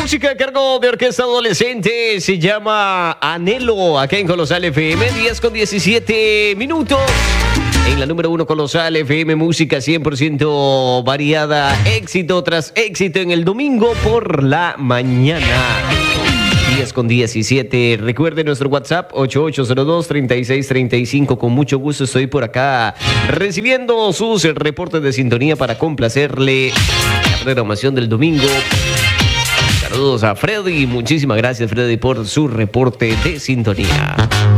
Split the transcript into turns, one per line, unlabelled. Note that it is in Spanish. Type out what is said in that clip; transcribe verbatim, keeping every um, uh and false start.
música a cargo de Orquesta Adolescente se llama Anhelo, acá en Colosal F M, diez con diecisiete minutos. En la número uno, Colosal F M, música cien por ciento variada, éxito tras éxito en el domingo por la mañana. diez con diecisiete. Recuerde nuestro WhatsApp ocho ocho cero dos, tres seis tres cinco. Con mucho gusto estoy por acá recibiendo sus reportes de sintonía para complacerle la programación del domingo. Saludos a Freddy. Muchísimas gracias, Freddy, por su reporte de sintonía.